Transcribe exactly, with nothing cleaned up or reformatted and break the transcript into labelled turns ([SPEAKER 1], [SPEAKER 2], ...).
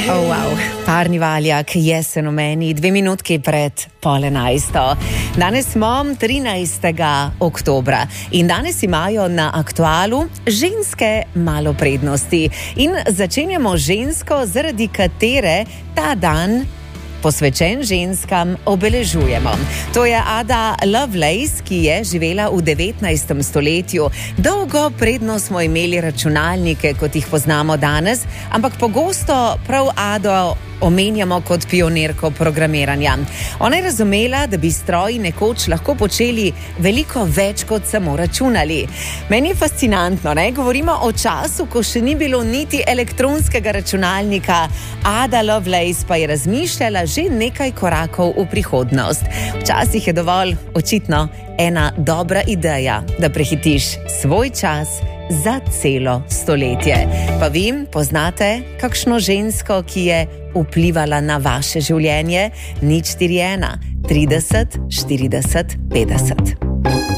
[SPEAKER 1] Oh, wow. Parni valjak, jesen v meni, dve minutki pred pol enajsto. Danes smo trinajstega oktobra in danes imajo na Aktualu ženske malo prednosti. In začenjamo žensko, zaradi katere ta dan posvečen ženskam obeležujemo. To je Ada Lovelace, ki je živela v devetnajstem stoletju. Dolgo predno smo imeli računalnike, kot jih poznamo danes, ampak pogosto prav Ado omenjamo kot pionirko programiranja. Ona je razumela, da bi stroji nekoč lahko počeli veliko več, kot samo računali. Meni je fascinantno, ne? Govorimo o času, ko še ni bilo niti elektronskega računalnika. Ada Lovelace pa je razmišljala že nekaj korakov v prihodnost. Včasih je dovolj, očitno, ena dobra ideja, da prehitiš svoj čas za celo stoletje. Pa vi poznate kakšno žensko, ki je vplivala na vaše življenje? nič štiri ena trideset štirideset petdeset.